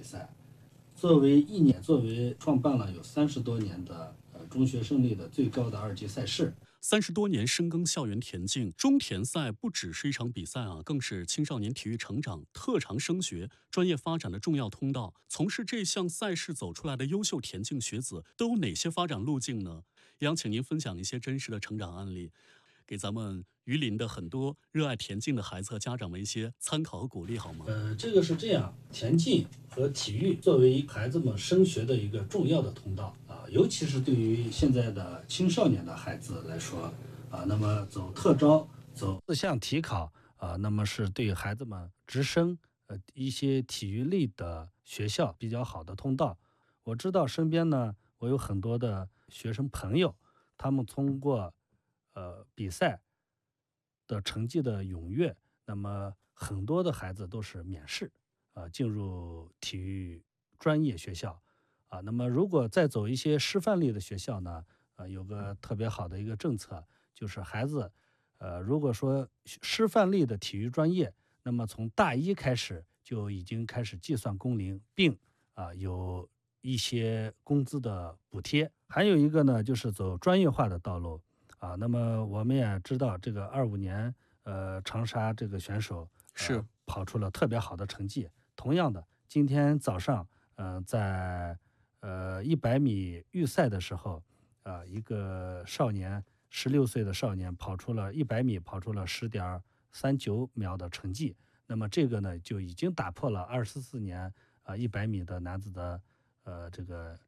赛。作为创办了有30多年的中学生类的最高的2级赛事。 30多年深耕校园田径，中田赛不只是一场比赛更是青少年体育成长、特长升学、专业发展的重要通道。从事这项赛事走出来的优秀田径学子都有哪些发展路径呢？也想请您分享一些真实的成长案例，给咱们榆林的很多热爱田径的孩子和家长们一些参考和鼓励，好吗？ 这个是这样，田径和体育作为孩子们升学的一个重要的通道尤其是对于现在的青少年的孩子来说那么走特招、走4项体考那么是对孩子们直升一些体育类的学校比较好的通道。我知道身边呢，我有很多的学生朋友，他们通过比赛的成绩的踊跃，那么很多的孩子都是免试进入体育专业学校那么如果再走一些师范类的学校呢有个特别好的一个政策，就是孩子如果说师范类的体育专业，那么从大1开始就已经开始计算工龄，并有一些工资的补贴。还有一个呢，就是走专业化的道路那么我们也知道这个25年长沙这个选手是跑出了特别好的成绩。同样的，今天早上在100米预赛的时候一个少年16岁的少年跑出了100米跑出了10.39秒的成绩。那么这个呢就已经打破了24年100米的男子的这个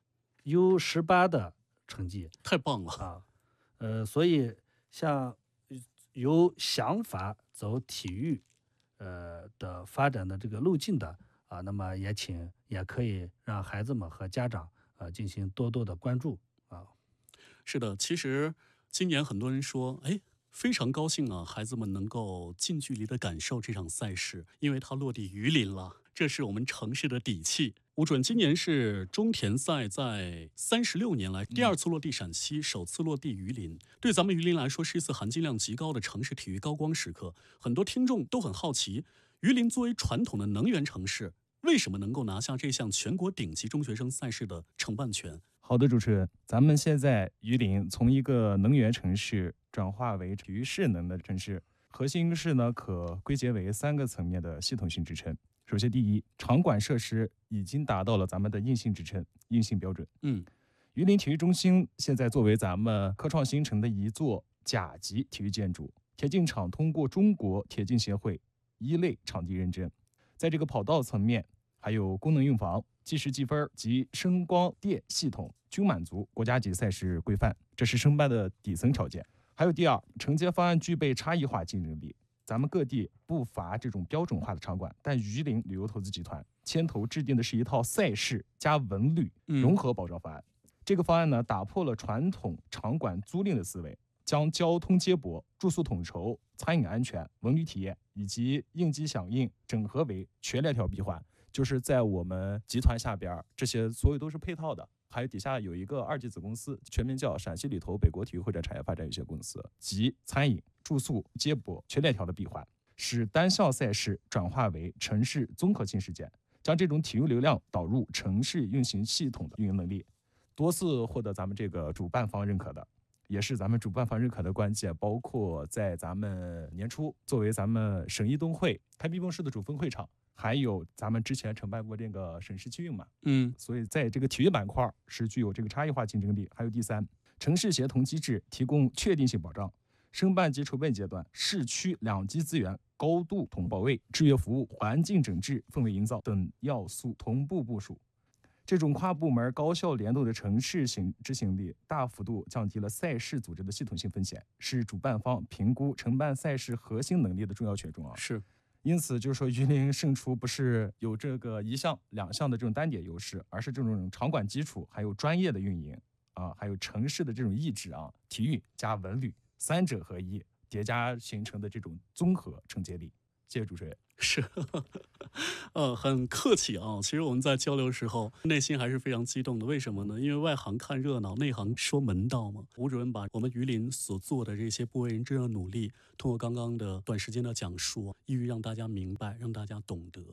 U18 的成绩。 太棒了所以像有想法走体育的发展的这个路径的那么也可以让孩子们和家长进行多多的关注是的，其实今年很多人说非常高兴孩子们能够近距离的感受这场赛事，因为它落地榆林了，这是我们城市的底气。吴主任，今年是中田赛在36年来第2次落地陕西，首次落地榆林。对咱们榆林来说，是一次含金量极高的城市体育高光时刻。很多听众都很好奇，榆林作为传统的能源城市，为什么能够拿下这项全国顶级中学生赛事的承办权？ 好的，主持人，咱们现在榆林从一个能源城市转化为体育势能的城市，核心是呢可归结为3个层面的系统性支撑。首先，第一，场馆设施已经达到了咱们的硬性支撑、硬性标准。榆林体育中心现在作为咱们科创新城的一座甲级体育建筑，田径场通过中国田径协会1类场地认证，在这个跑道层面，还有功能用房、计时计分及声光电系统均满足国家级赛事规范，这是申办的底层条件。还有第二，承接方案具备差异化竞争力。咱们各地不乏这种标准化的场馆，但榆林旅游投资集团牵头制定的是一套赛事加文旅融合保障方案。这个方案呢，打破了传统场馆租赁的思维，将交通接驳、住宿统筹、餐饮安全、文旅体验以及应急响应整合为全链条闭环。就是在我们集团下边，这些所有都是配套的。还有底下有一个2级子公司，全名叫陕西旅投北国体育会展产业发展有限公司，集餐饮、住宿、接驳全链条的闭环，使单项赛事转化为城市综合性事件，将这种体育流量导入城市运行系统的运营能力，多次获得咱们这个主办方认可的，也是咱们主办方认可的关键。包括在咱们年初作为咱们省一冬会开闭幕式的主分会场，还有咱们之前承办过这个省市七运嘛，所以在这个体育板块是具有这个差异化竞争力。还有第三，城市协同机制提供确定性保障，申办及筹备阶段，市区2级资源高度同步位，志愿服务、环境整治、氛围营造等要素同步部署。这种跨部门高效联动的城市型执行力，大幅度降低了赛事组织的系统性风险，是主办方评估承办赛事核心能力的重要权重是。 因此就是说，榆林胜出不是有这个1项2项的这种单点优势，而是这种场馆基础，还有专业的运营还有城市的这种意志体育加文旅3者合一叠加形成的这种综合承接力。谢谢主持人。 是很客气其实我们在交流的时候内心还是非常激动的。为什么呢？因为外行看热闹，内行说门道嘛。吴主任把我们榆林所做的这些不为人知的努力，通过刚刚的短时间的讲述，意欲让大家明白，让大家懂得。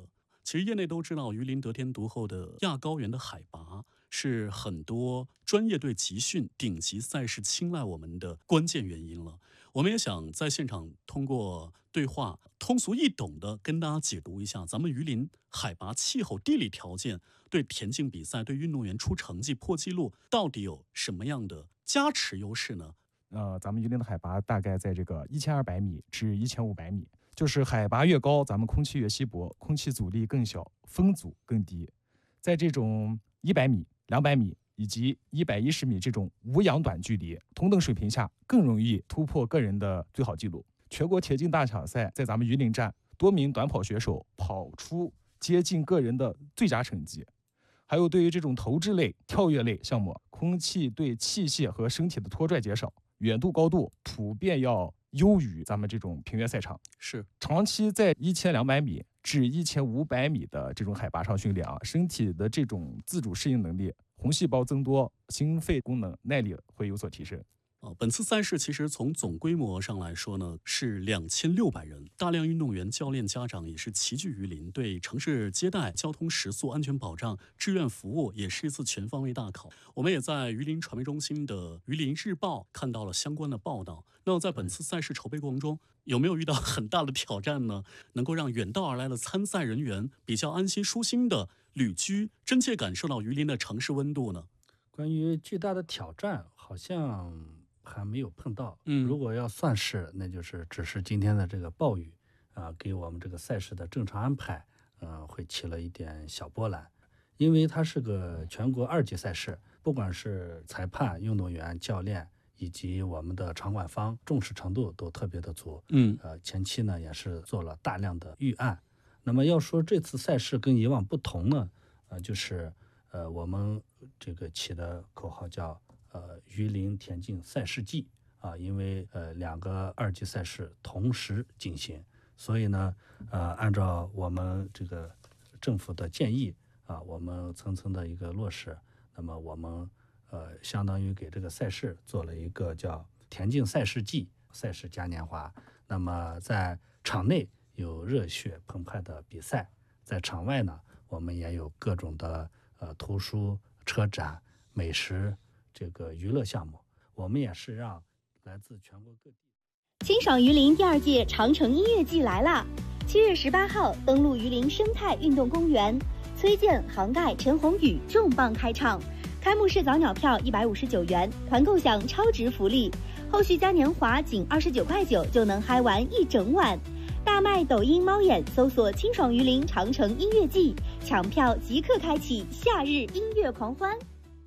其实业内都知道，榆林得天独厚的亚高原的海拔是很多专业队集训、顶级赛事青睐我们的关键原因了。我们也想在现场通过对话通俗易懂的跟大家解读一下，咱们榆林海拔、气候、地理条件对田径比赛、对运动员出成绩、破纪录到底有什么样的加持优势呢？ 咱们榆林的海拔大概在这个1200米至1500米。就是海拔越高，咱们空气越稀薄，空气阻力更小，风阻更低。在这种100米、200米以及110米这种无氧短距离同等水平下，更容易突破个人的最好纪录。全国田径大奖赛在咱们榆林站，多名短跑选手跑出接近个人的最佳成绩。还有对于这种投掷类、跳跃类项目，空气对器械和身体的拖拽减少，远度高度普遍要优于咱们这种平原赛场。 是长期在1200米至1500米的这种海拔上训练啊，身体的这种自主适应能力、红细胞增多、心肺功能、耐力会有所提升。 本次赛事其实从总规模上来说呢，是2600人，大量运动员、教练、家长也是齐聚榆林，对城市接待、交通食宿、安全保障、志愿服务也是一次全方位大考。我们也在榆林传媒中心的榆林日报看到了相关的报道。那在本次赛事筹备过程中，有没有遇到很大的挑战呢？能够让远道而来的参赛人员比较安心舒心的旅居，真切感受到榆林的城市温度呢？ 关于巨大的挑战，好像还没有碰到。如果要算是，那就是只是今天的这个暴雨给我们这个赛事的正常安排会起了一点小波澜。因为它是个全国2级赛事，不管是裁判、运动员、教练以及我们的场馆方重视程度都特别的足。前期呢也是做了大量的预案。那么要说这次赛事跟以往不同呢，就是我们这个起的口号叫榆林田径赛事季因为2个2级赛事同时进行，所以呢按照我们这个政府的建议我们层层的一个落实，那么我们相当于给这个赛事做了一个叫田径赛事季，赛事嘉年华。那么在场内有热血澎湃的比赛，在场外呢我们也有各种的图书、车展、美食这个娱乐项目。我们也是让来自全国各地。 清爽榆林第2届长城音乐季来啦！7月18号登陆榆林生态运动公园，崔健、杭盖、陈鸿宇重磅开唱。开幕式早鸟票159元，团购享超值福利，后续嘉年华仅29.9块就能嗨玩一整晚。大麦抖音猫眼搜索清爽榆林长城音乐季，抢票即刻开启夏日音乐狂欢。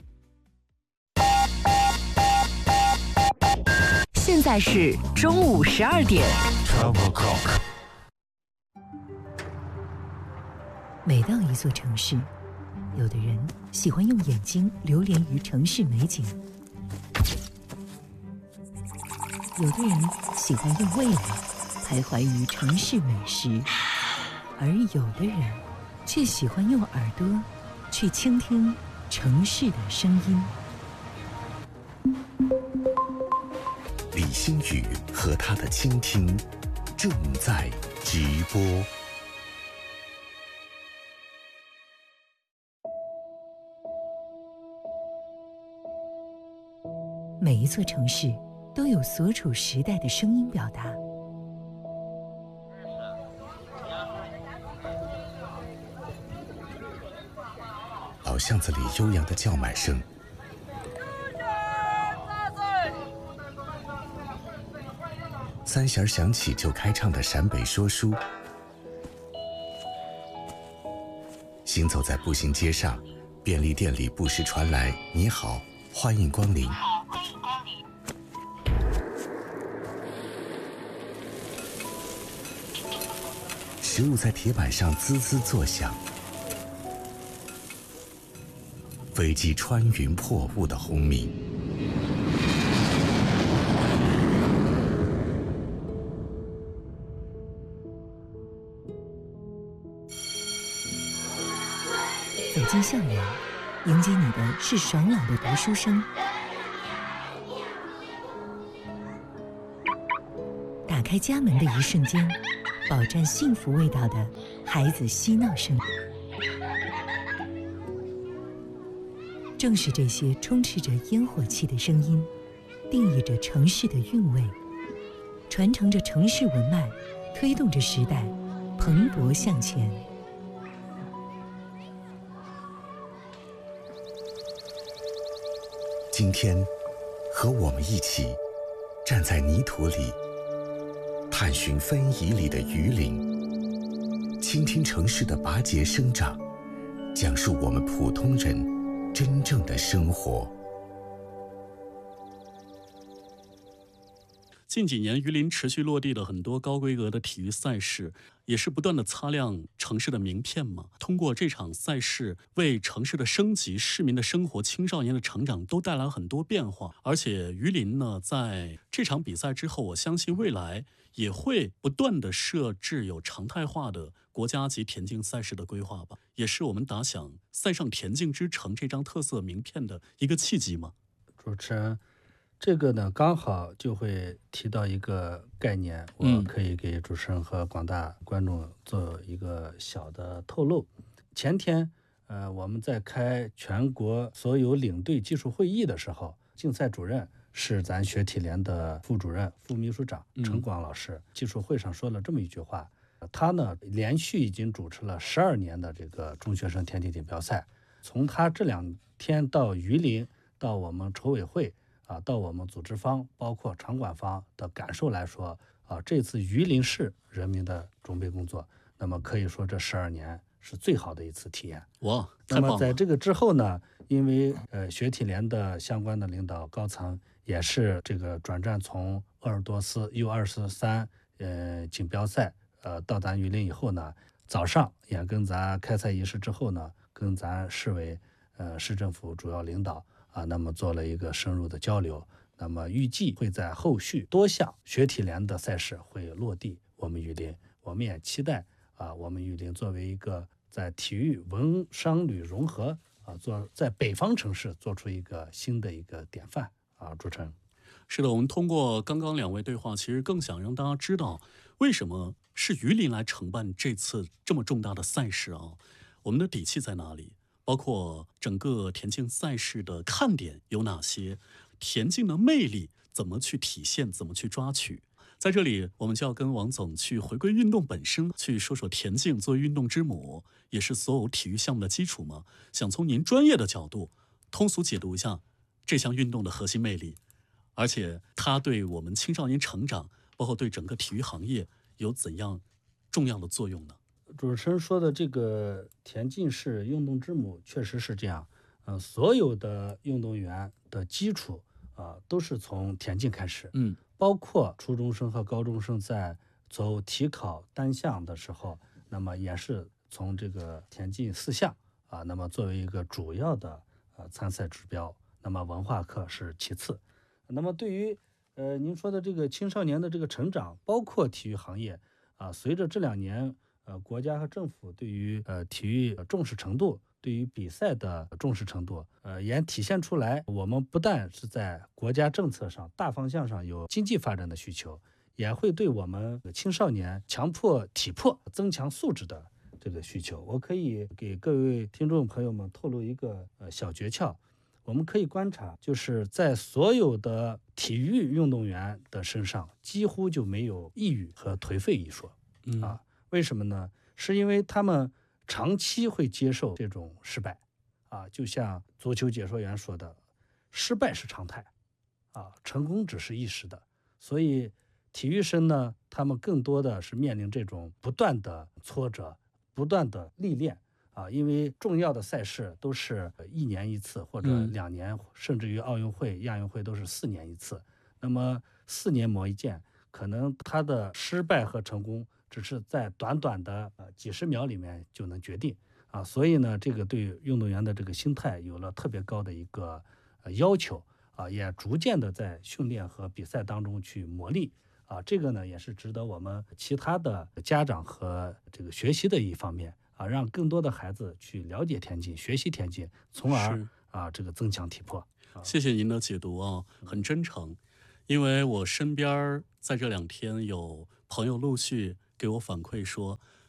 现在是中午12点。 Travel Clock。 每到一座城市，有的人喜欢用眼睛流连于城市美景，有的人喜欢用味蕾徘徊于城市美食，而有的人却喜欢用耳朵去倾听城市的声音。 李星宇和他的倾听正在直播。 每一座城市都有所处时代的声音表达。 老巷子里悠扬的叫卖声，三弦响起就开唱的陕北说书，行走在步行街上，便利店里不时传来“你好，欢迎光临”。食物在铁板上滋滋作响，飞机穿云破雾的轰鸣。 走进校园，迎接你的是爽朗的读书声。打开家门的一瞬间，饱蘸幸福味道的孩子嬉闹声。正是这些充斥着烟火气的声音，定义着城市的韵味，传承着城市文脉，推动着时代蓬勃向前。 今天，和我们一起站在泥土里，探寻分蚁里的鱼鳞，倾听城市的拔节生长，讲述我们普通人真正的生活。 近几年，榆林持续落地了很多高规格的体育赛事，也是不断的擦亮城市的名片嘛。通过这场赛事，为城市的升级、市民的生活、青少年的成长都带来很多变化。而且榆林呢，在这场比赛之后，我相信未来也会不断的设置有常态化的国家级田径赛事的规划吧，也是我们打响赛上田径之城这张特色名片的一个契机嘛。 主持人，这个呢刚好就会提到一个概念，我可以给主持人和广大观众做一个小的透露。前天我们在开全国所有领队技术会议的时候，竞赛主任是咱学体联的副主任、副秘书长陈广老师，技术会上说了这么一句话，他呢连续已经主持了12年的这个中学生田径锦标赛，从他这2天到榆林，到我们筹委会到我们组织方，包括场馆方的感受来说这次榆林市人民的准备工作，那么可以说这12年是最好的一次体验。 哇， 那么在这个之后呢，因为学体联的相关的领导高层也是这个转战从鄂尔多斯 U23锦标赛到咱榆林以后呢，早上也跟咱开赛仪式之后呢，跟咱市委市政府主要领导那么做了一个深入的交流。那么预计会在后续多项学体联的赛事会落地我们榆林，我们也期待我们榆林作为一个在体育文商旅融合在北方城市做出一个新的一个典范主持人。 是的，我们通过刚刚2位对话，其实更想让大家知道，为什么是榆林来承办这次这么重大的赛事我们的底气在哪里？包括整个田径赛事的看点有哪些？田径的魅力怎么去体现？怎么去抓取？在这里，我们就要跟王总去回归运动本身，去说说田径作为运动之母，也是所有体育项目的基础嘛。想从您专业的角度，通俗解读一下这项运动的核心魅力，而且它对我们青少年成长，包括对整个体育行业有怎样重要的作用呢？ 主持人说的这个田径是运动之母，确实是这样。所有的运动员的基础都是从田径开始。包括初中生和高中生在走体考单项的时候，那么也是从这个田径4项那么作为一个主要的参赛指标。那么文化课是其次。那么对于您说的这个青少年的这个成长，包括体育行业随着这2年国家和政府对于体育重视程度，对于比赛的重视程度也体现出来。我们不但是在国家政策上大方向上有经济发展的需求，也会对我们青少年强迫体魄、增强素质的这个需求。我可以给各位听众朋友们透露一个小诀窍，我们可以观察，就是在所有的体育运动员的身上，几乎就没有抑郁和颓废一说为什么呢？是因为他们长期会接受这种失败就像足球解说员说的，失败是常态成功只是一时的。所以体育生呢，他们更多的是面临这种不断的挫折、不断的历练因为重要的赛事都是1年1次或者2年甚至于奥运会、亚运会都是4年1次。那么4年磨一剑，可能他的失败和成功只是在短短的几十秒里面就能决定所以呢，这个对运动员的这个心态有了特别高的一个要求也逐渐的在训练和比赛当中去磨砺这个呢也是值得我们其他的家长和这个学习的一方面让更多的孩子去了解田径、学习田径，从而这个增强体魄。 谢谢您的解读很真诚。因为我身边在这2天有朋友陆续给我反馈说，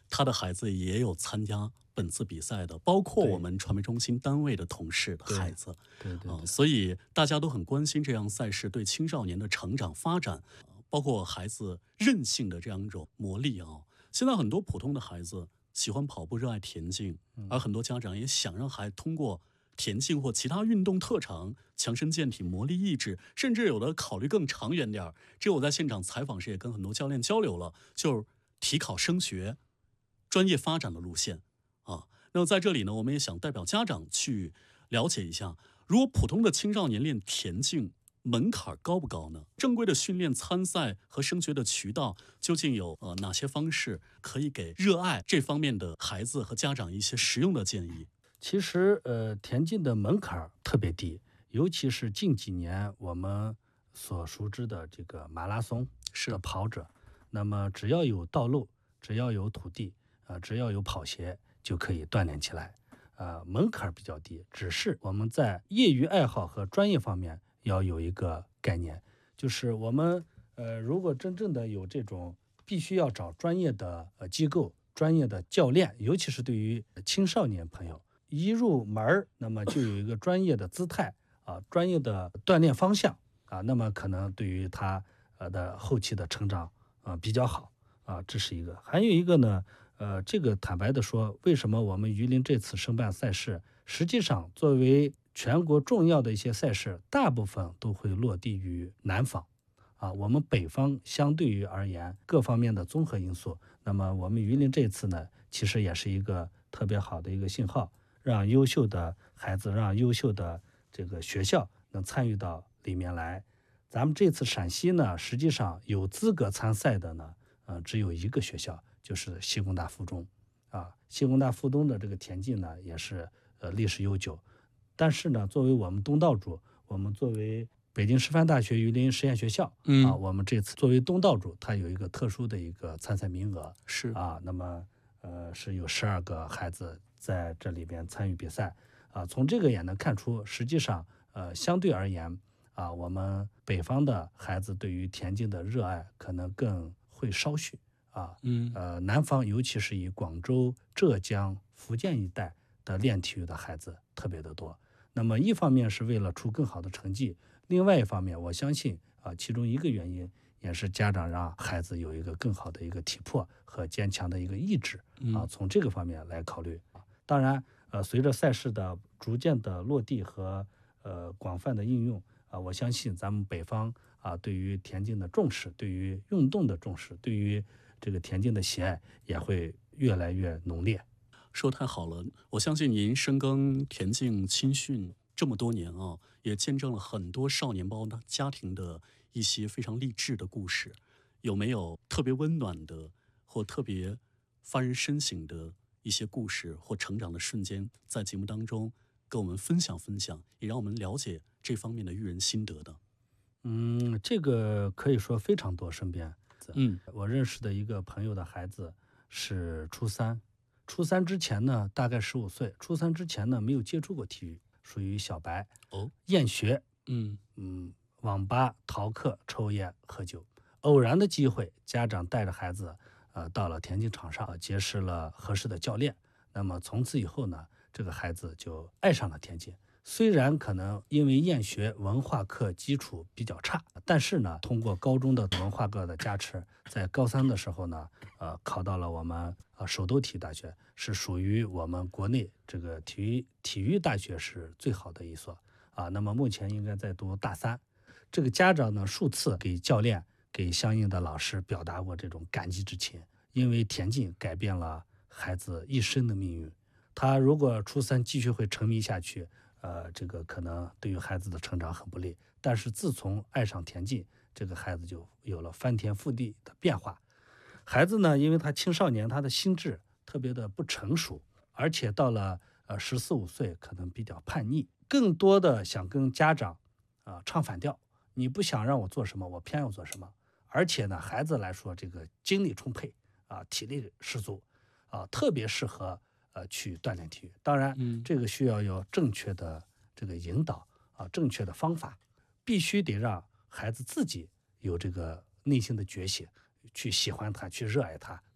他的孩子也有参加本次比赛的，包括对我们传媒中心单位的同事的孩子。 对所以大家都很关心这样赛事对青少年的成长发展，包括孩子韧性的这样一种磨砺啊。现在很多普通的孩子喜欢跑步，热爱田径，而很多家长也想让孩子通过田径或其他运动特长强身健体、磨砺意志，甚至有的考虑更长远点儿。这我在现场采访时也跟很多教练交流了，就是体考升学、专业发展的路线啊。那么在这里呢，我们也想代表家长去了解一下，如果普通的青少年练田径，门槛高不高呢？正规的训练、参赛和升学的渠道究竟有哪些方式可以给热爱这方面的孩子和家长一些实用的建议？ 其实田径的门槛特别低，尤其是近几年我们所熟知的这个马拉松的跑者，那么只要有道路，只要有土地，只要有跑鞋就可以锻炼起来，门槛比较低。只是我们在业余爱好和专业方面要有一个概念，就是我们如果真正的有这种，必须要找专业的机构、专业的教练，尤其是对于青少年朋友，一入门那么就有一个专业的姿态专业的锻炼方向那么可能对于他的后期的成长比较好这是一个。还有一个呢，这个坦白的说，为什么我们榆林这次申办赛事，实际上作为全国重要的一些赛事，大部分都会落地于南方我们北方相对于而言各方面的综合因素，那么我们榆林这次呢，其实也是一个特别好的一个信号，让优秀的孩子，让优秀的这个学校能参与到里面来。咱们这次陕西呢，实际上有资格参赛的呢，只有一个学校，就是西工大附中西工大附中的这个田径呢，也是历史悠久。但是呢，作为我们东道主，我们作为北京师范大学榆林实验学校我们这次作为东道主，它有一个特殊的一个参赛名额是那么是有12个孩子在这里边参与比赛从这个也能看出，实际上相对而言我们北方的孩子对于田径的热爱可能更会稍许南方尤其是以广州、浙江、福建一带的练体育的孩子特别的多。那么一方面是为了出更好的成绩，另外一方面我相信其中一个原因也是家长让孩子有一个更好的一个体魄和坚强的一个意志从这个方面来考虑当然随着赛事的逐渐的落地和广泛的应用我相信咱们北方对于田径的重视，对于运动的重视，对于这个田径的喜爱也会越来越浓烈。 说太好了，我相信您深耕田径青训这么多年也见证了很多少年包的家庭的一些非常励志的故事。有没有特别温暖的或特别发人深省的一些故事或成长的瞬间，在节目当中跟我们分享分享，也让我们了解这方面的育人心得的？ 这个可以说非常多。身边我认识的一个朋友的孩子是初三之前呢大概15岁，初三之前呢没有接触过体育，属于小白厌学网吧逃课抽烟喝酒。偶然的机会，家长带着孩子到了田径场上结识了合适的教练，那么从此以后呢，这个孩子就爱上了田径。虽然可能因为厌学，文化课基础比较差，但是呢，通过高中的文化课的加持，在高3的时候呢，考到了我们首都体育大学，是属于我们国内这个体育大学是最好的一所那么目前应该在读大3。这个家长呢，数次给教练、给相应的老师表达过这种感激之情，因为田径改变了孩子一生的命运。他如果初3继续会沉迷下去，这个可能对于孩子的成长很不利。但是自从爱上田径，这个孩子就有了翻天覆地的变化。孩子呢，因为他青少年，他的心智特别的不成熟，而且到了14、15岁可能比较叛逆，更多的想跟家长唱反调。你不想让我做什么，我偏要做什么。而且呢，孩子来说，这个精力充沛体力十足特别适合去锻炼体育。当然这个需要有正确的这个引导正确的方法，必须得让孩子自己有这个内心的觉醒，去喜欢它，去热爱它